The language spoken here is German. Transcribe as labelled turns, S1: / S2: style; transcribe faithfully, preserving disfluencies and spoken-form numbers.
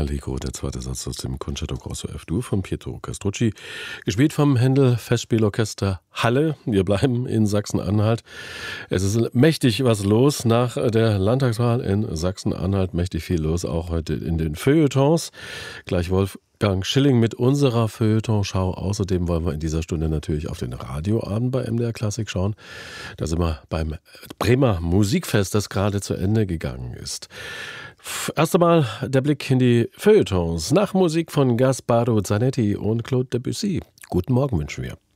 S1: Allegro, der zweite Satz aus dem Concerto Grosso F-Dur von Pietro Castrucci, gespielt vom Händel Festspielorchester Halle. Wir bleiben in Sachsen-Anhalt. Es ist mächtig was los nach der Landtagswahl in Sachsen-Anhalt. Mächtig viel los, auch heute in den Feuilletons. Gleich Wolfgang Schilling mit unserer Feuilleton-Schau. Außerdem wollen wir in dieser Stunde natürlich auf den Radioabend bei M D R Klassik schauen. Da sind wir beim Bremer Musikfest, das gerade zu Ende gegangen ist. Erst einmal der Blick in die Feuilletons nach Musik von Gasparo Zanetti und Claude Debussy. Guten Morgen wünschen wir.